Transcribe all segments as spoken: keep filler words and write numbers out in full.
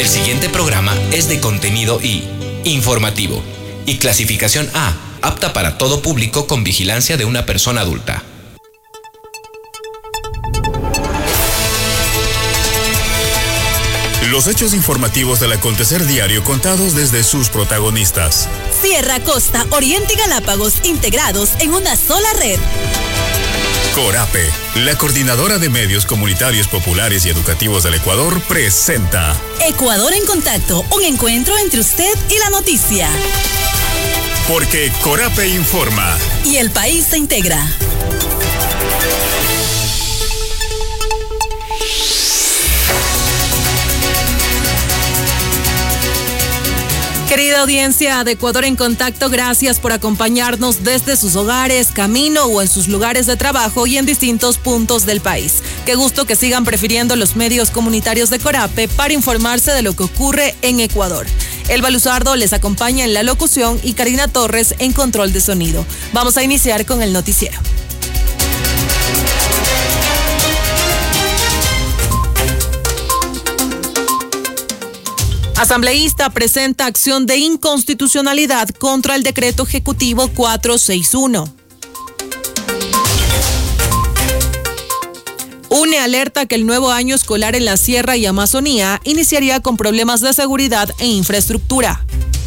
El siguiente programa es de contenido I, informativo, y clasificación A, apta para todo público con vigilancia de una persona adulta. Los hechos informativos del acontecer diario contados desde sus protagonistas. Sierra, Costa, Oriente y Galápagos integrados en una sola red. Corape, la coordinadora de medios comunitarios populares y educativos del Ecuador, presenta Ecuador en Contacto, un encuentro entre usted y la noticia. Porque Corape informa. Y el país se integra. Querida audiencia de Ecuador en Contacto, gracias por acompañarnos desde sus hogares, camino o en sus lugares de trabajo y en distintos puntos del país. Qué gusto que sigan prefiriendo los medios comunitarios de Corape para informarse de lo que ocurre en Ecuador. Elba Luzardo les acompaña en la locución y Karina Torres en control de sonido. Vamos a iniciar con el noticiero. Asambleísta presenta acción de inconstitucionalidad contra el decreto ejecutivo cuatrocientos sesenta y uno. UNE alerta que el nuevo año escolar en la Sierra y Amazonía iniciaría con problemas de seguridad e infraestructura.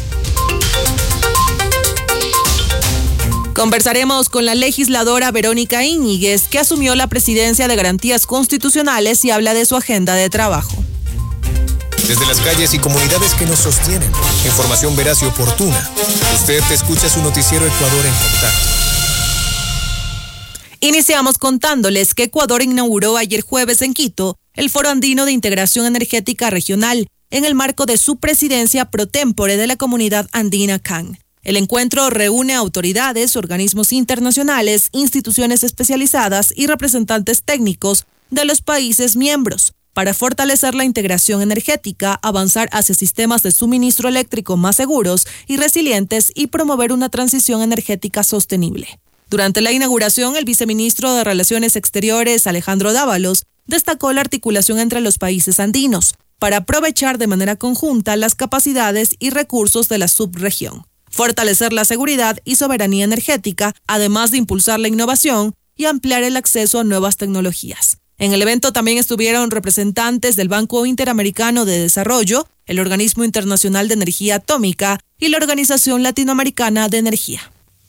Conversaremos con la legisladora Verónica Íñiguez, que asumió la presidencia de Garantías Constitucionales y habla de su agenda de trabajo. Desde las calles y comunidades que nos sostienen, información veraz y oportuna. Usted escucha su noticiero Ecuador en Contacto. Iniciamos contándoles que Ecuador inauguró ayer jueves en Quito el Foro Andino de Integración Energética Regional en el marco de su presidencia pro tempore de la Comunidad Andina C A N. El encuentro reúne a autoridades, organismos internacionales, instituciones especializadas y representantes técnicos de los países miembros para fortalecer la integración energética, avanzar hacia sistemas de suministro eléctrico más seguros y resilientes y promover una transición energética sostenible. Durante la inauguración, el viceministro de Relaciones Exteriores, Alejandro Dávalos, destacó la articulación entre los países andinos para aprovechar de manera conjunta las capacidades y recursos de la subregión, fortalecer la seguridad y soberanía energética, además de impulsar la innovación y ampliar el acceso a nuevas tecnologías. En el evento también estuvieron representantes del Banco Interamericano de Desarrollo, el Organismo Internacional de Energía Atómica y la Organización Latinoamericana de Energía.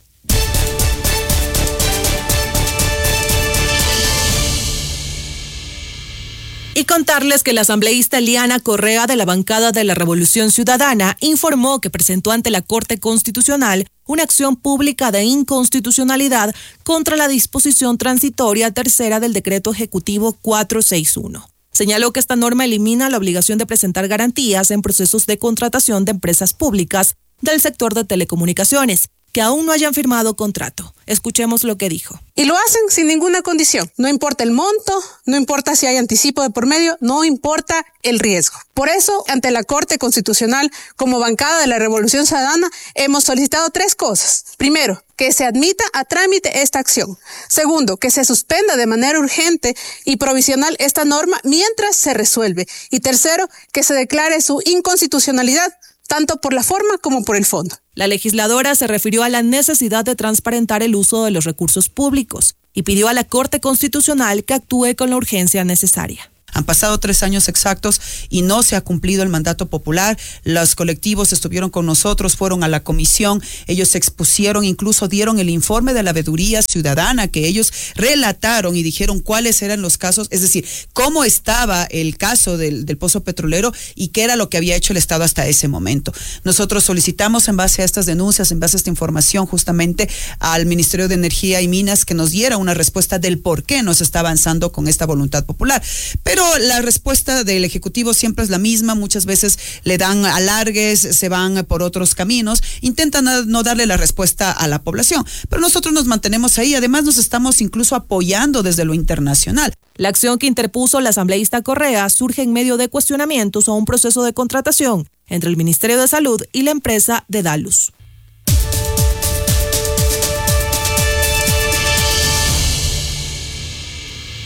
Y contarles que la asambleísta Eliana Correa de la bancada de la Revolución Ciudadana informó que presentó ante la Corte Constitucional una acción pública de inconstitucionalidad contra la disposición transitoria tercera del decreto ejecutivo cuatrocientos sesenta y uno. Señaló que esta norma elimina la obligación de presentar garantías en procesos de contratación de empresas públicas del sector de telecomunicaciones que aún no hayan firmado contrato. Escuchemos lo que dijo. Y lo hacen sin ninguna condición. No importa el monto, no importa si hay anticipo de por medio, no importa el riesgo. Por eso, ante la Corte Constitucional, como bancada de la Revolución Ciudadana, hemos solicitado tres cosas. Primero, que se admita a trámite esta acción. Segundo, que se suspenda de manera urgente y provisional esta norma mientras se resuelve. Y tercero, que se declare su inconstitucionalidad, tanto por la forma como por el fondo. La legisladora se refirió a la necesidad de transparentar el uso de los recursos públicos y pidió a la Corte Constitucional que actúe con la urgencia necesaria. Han pasado tres años exactos y no se ha cumplido el mandato popular. Los colectivos estuvieron con nosotros, fueron a la comisión, ellos se expusieron, incluso dieron el informe de la veeduría ciudadana que ellos relataron y dijeron cuáles eran los casos, es decir, cómo estaba el caso del, del pozo petrolero y qué era lo que había hecho el Estado hasta ese momento. Nosotros solicitamos en base a estas denuncias, en base a esta información justamente al Ministerio de Energía y Minas que nos diera una respuesta del por qué no se está avanzando con esta voluntad popular. Pero la respuesta del Ejecutivo siempre es la misma, muchas veces le dan alargues, se van por otros caminos, intentan no darle la respuesta a la población, pero nosotros nos mantenemos ahí, además nos estamos incluso apoyando desde lo internacional. La acción que interpuso la asambleísta Correa surge en medio de cuestionamientos a un proceso de contratación entre el Ministerio de Salud y la empresa Dedalus.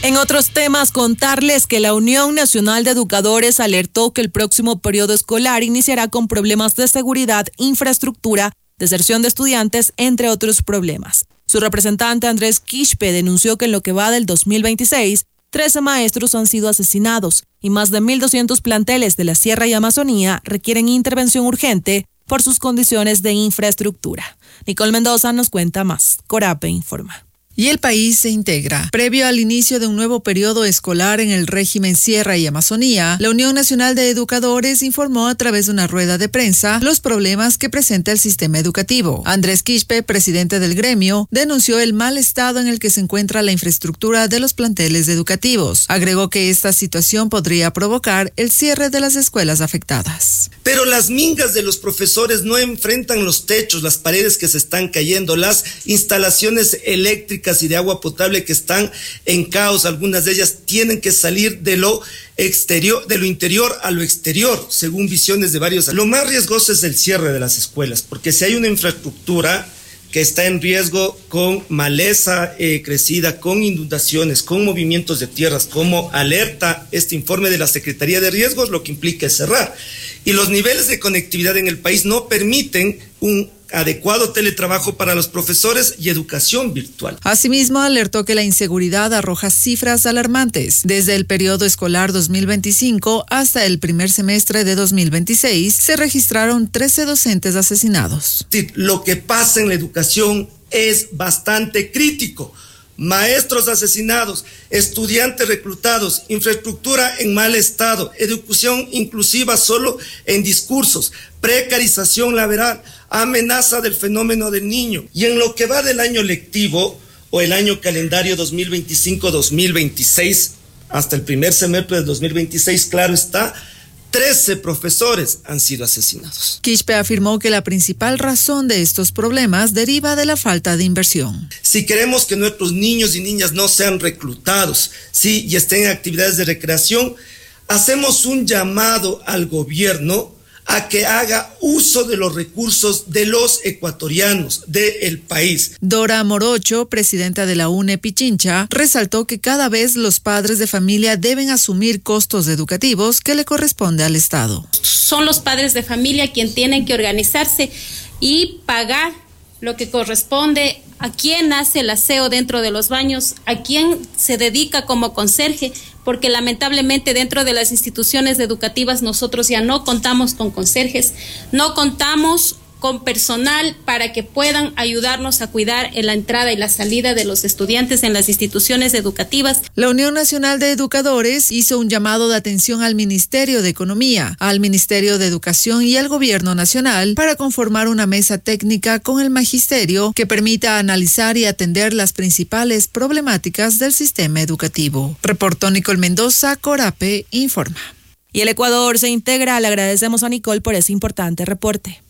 En otros temas, contarles que la Unión Nacional de Educadores alertó que el próximo periodo escolar iniciará con problemas de seguridad, infraestructura, deserción de estudiantes, entre otros problemas. Su representante Andrés Quispe denunció que en lo que va del dos mil veintiséis, trece maestros han sido asesinados y más de mil doscientos planteles de la Sierra y Amazonía requieren intervención urgente por sus condiciones de infraestructura. Nicole Mendoza nos cuenta más. Corape informa. Y el país se integra. Previo al inicio de un nuevo periodo escolar en el régimen Sierra y Amazonía, la Unión Nacional de Educadores informó a través de una rueda de prensa los problemas que presenta el sistema educativo. Andrés Quispe, presidente del gremio, denunció el mal estado en el que se encuentra la infraestructura de los planteles educativos. Agregó que esta situación podría provocar el cierre de las escuelas afectadas. Pero las mingas de los profesores no enfrentan los techos, las paredes que se están cayendo, las instalaciones eléctricas y de agua potable que están en caos. Algunas de ellas tienen que salir de lo exterior, de lo interior a lo exterior, según visiones de varios. Lo más riesgoso es el cierre de las escuelas, porque si hay una infraestructura que está en riesgo con maleza eh, crecida, con inundaciones, con movimientos de tierras, como alerta este informe de la Secretaría de Riesgos, lo que implica es cerrar. Y los niveles de conectividad en el país no permiten un adecuado teletrabajo para los profesores y educación virtual. Asimismo, alertó que la inseguridad arroja cifras alarmantes. Desde el periodo escolar dos mil veinticinco hasta el primer semestre de dos mil veintiséis, se registraron trece docentes asesinados. Lo que pasa en la educación es bastante crítico. Maestros asesinados, estudiantes reclutados, infraestructura en mal estado, educación inclusiva solo en discursos, precarización laboral, amenaza del fenómeno del niño. Y en lo que va del año lectivo o el año calendario dos mil veinticinco dos mil veintiséis, hasta el primer semestre del dos mil veintiséis, claro está, trece profesores han sido asesinados. Quispe afirmó que la principal razón de estos problemas deriva de la falta de inversión. Si queremos que nuestros niños y niñas no sean reclutados, sí, y estén en actividades de recreación, hacemos un llamado al gobierno a que haga uso de los recursos de los ecuatorianos, del país. Dora Morocho, presidenta de la U N E Pichincha, resaltó que cada vez los padres de familia deben asumir costos educativos que le corresponde al Estado. Son los padres de familia quienes tienen que organizarse y pagar lo que corresponde a quién hace el aseo dentro de los baños, a quién se dedica como conserje, porque lamentablemente dentro de las instituciones educativas nosotros ya no contamos con conserjes, no contamos con personal para que puedan ayudarnos a cuidar en la entrada y la salida de los estudiantes en las instituciones educativas. La Unión Nacional de Educadores hizo un llamado de atención al Ministerio de Economía, al Ministerio de Educación y al Gobierno Nacional para conformar una mesa técnica con el magisterio que permita analizar y atender las principales problemáticas del sistema educativo. Reportó Nicole Mendoza, Corape informa. Y el Ecuador se integra. Le agradecemos a Nicole por ese importante reporte.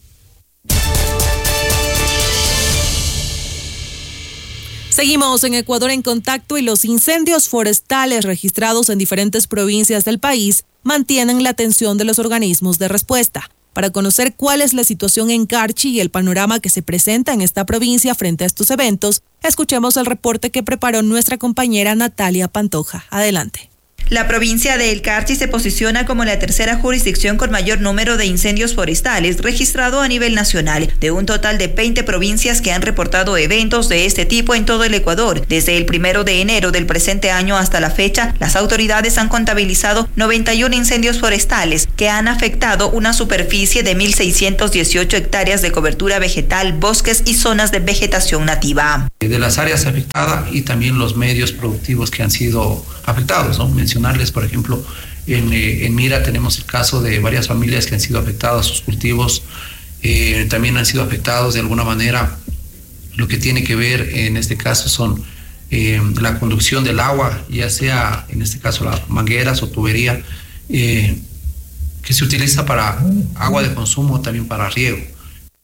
Seguimos en Ecuador en contacto y los incendios forestales registrados en diferentes provincias del país mantienen la atención de los organismos de respuesta. Para conocer cuál es la situación en Carchi y el panorama que se presenta en esta provincia frente a estos eventos, escuchemos el reporte que preparó nuestra compañera Natalia Pantoja. Adelante. La provincia de El Carchi se posiciona como la tercera jurisdicción con mayor número de incendios forestales registrado a nivel nacional, de un total de veinte provincias que han reportado eventos de este tipo en todo el Ecuador. Desde el primero de enero del presente año hasta la fecha, las autoridades han contabilizado noventa y uno incendios forestales que han afectado una superficie de mil seiscientas dieciocho hectáreas de cobertura vegetal, bosques y zonas de vegetación nativa. De las áreas afectadas y también los medios productivos que han sido afectados, ¿no? Mencionarles, por ejemplo, en, eh, en Mira tenemos el caso de varias familias que han sido afectadas, sus cultivos eh, también han sido afectados de alguna manera. Lo que tiene que ver en este caso son eh, la conducción del agua, ya sea en este caso las mangueras o tubería, eh, que se utiliza para agua de consumo, también para riego.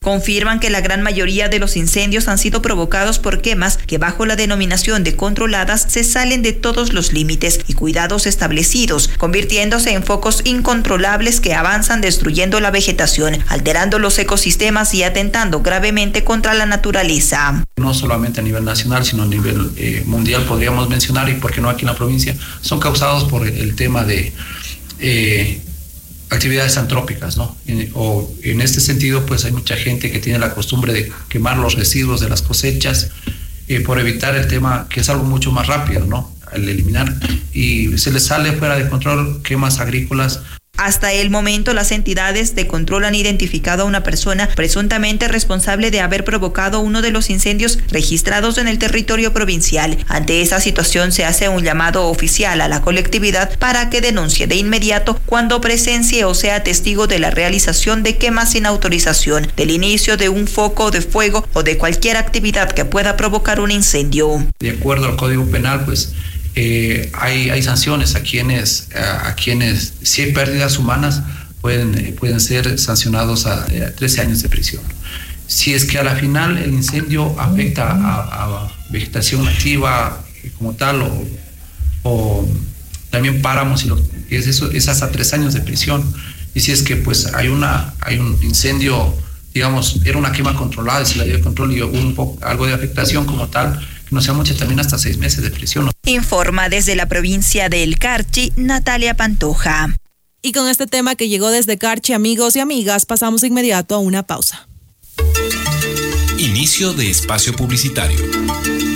Confirman que la gran mayoría de los incendios han sido provocados por quemas que bajo la denominación de controladas se salen de todos los límites y cuidados establecidos, convirtiéndose en focos incontrolables que avanzan destruyendo la vegetación, alterando los ecosistemas y atentando gravemente contra la naturaleza. No solamente a nivel nacional, sino a nivel eh, mundial podríamos mencionar, y por qué no aquí en la provincia, son causados por el, el tema de eh, actividades antrópicas, ¿no? En, o en este sentido, pues hay mucha gente que tiene la costumbre de quemar los residuos de las cosechas eh, por evitar el tema, que es algo mucho más rápido, ¿no? Al eliminar, y se les sale fuera de control quemas agrícolas. Hasta el momento, las entidades de control han identificado a una persona presuntamente responsable de haber provocado uno de los incendios registrados en el territorio provincial. Ante esa situación, se hace un llamado oficial a la colectividad para que denuncie de inmediato cuando presencie o sea testigo de la realización de quemas sin autorización, del inicio de un foco de fuego o de cualquier actividad que pueda provocar un incendio. De acuerdo al Código Penal, pues Eh, hay, hay sanciones a quienes, a, a quienes, si hay pérdidas humanas, pueden, pueden ser sancionados a, a trece años de prisión. Si es que a la final el incendio afecta a, a vegetación nativa como tal, o, o también páramos, y lo, es, eso, es hasta tres años de prisión. Y si es que pues hay, una, hay un incendio, digamos, era una quema controlada, se la dio control y hubo un poco, algo de afectación como tal, no sea mucho, también hasta seis meses de prisión. Informa desde la provincia del Carchi, Natalia Pantoja. Y con este tema que llegó desde Carchi, amigos y amigas, pasamos de inmediato a una pausa. Inicio de espacio publicitario.